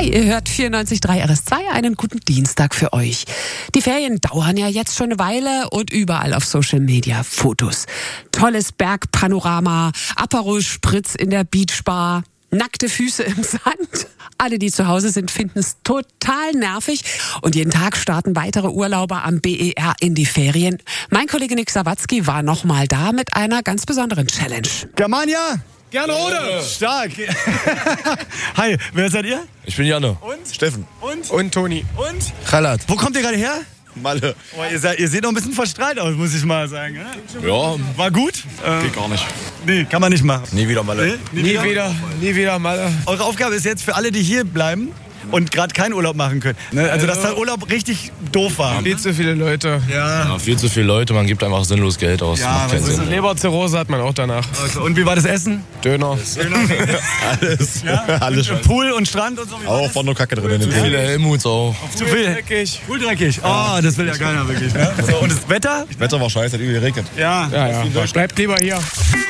Ihr hört 94.3 RS2, einen guten Dienstag für euch. Die Ferien dauern ja jetzt schon eine Weile und überall auf Social Media Fotos. Tolles Bergpanorama, Aperol Spritz in der Beachbar, nackte Füße im Sand. Alle, die zu Hause sind, finden es total nervig. Und jeden Tag starten weitere Urlauber am BER in die Ferien. Mein Kollege Nick Sawatzki war nochmal da mit einer ganz besonderen Challenge. Germania! Gerne, oder? Stark. Hi, wer seid ihr? Ich bin Janne. Und? Steffen. Und Toni. Und? Chalat. Wo kommt ihr gerade her? Malle. Oh, ihr seht noch ein bisschen verstrahlt aus, muss ich mal sagen. Ne? Ja, War gut? geht gar nicht. Nee, kann man nicht machen. Nie wieder Malle. Nie wieder Malle. Eure Aufgabe ist jetzt für alle, die hier bleiben und gerade keinen Urlaub machen können. Ne? Also, dass der Urlaub richtig doof war. Viel zu viele Leute. Ja, viel zu viele Leute, man gibt einfach sinnlos Geld aus. Ja, Macht keinen was ist Sinn. Leberzirrhose hat man auch danach. Also, und wie war das Essen? Döner. Alles. Ja? Alles schon. Pool und Strand und so? Wie war Auch das? von nur Kacke drin in den Viele Helmuts auch. Zu viel. Dreckig. Pool dreckig. Oh, das will ja keiner wirklich. Ne? So, und das Wetter? Wetter war scheiße, hat irgendwie geregnet. Ja. Ja. Bleibt lieber hier.